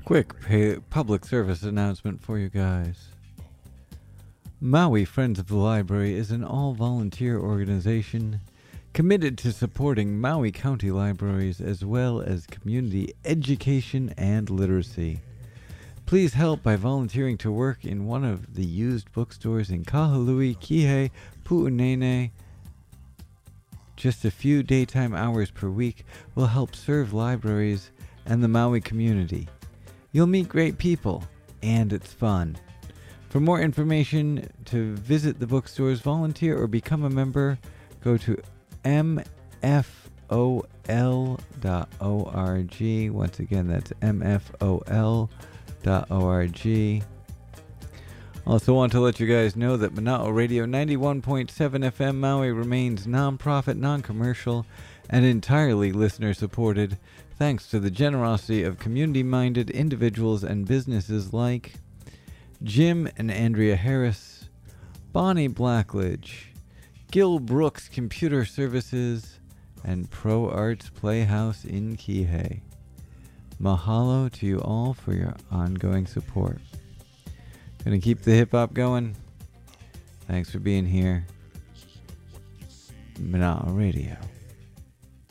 Quick public service announcement for you guys. Maui Friends of the Library is an all-volunteer organization committed to supporting Maui County libraries as well as community education and literacy. Please help by volunteering to work in one of the used bookstores in Kahului, Kihei, Pu'unene. Just a few daytime hours per week will help serve libraries and the Maui community. You'll meet great people, and it's fun. For more information to visit the bookstores, volunteer, or become a member, go to mfol.org. Once again, that's mfol.org. Also want to let you guys know that Mana'o Radio 91.7 FM Maui remains non-profit, non-commercial, and entirely listener-supported, thanks to the generosity of community-minded individuals and businesses like Jim and Andrea Harris, Bonnie Blackledge, Gil Brooks Computer Services, and Pro Arts Playhouse in Kihei. Mahalo to you all for your ongoing support. Gonna keep the hip-hop going. Thanks for being here. Mana'o Radio.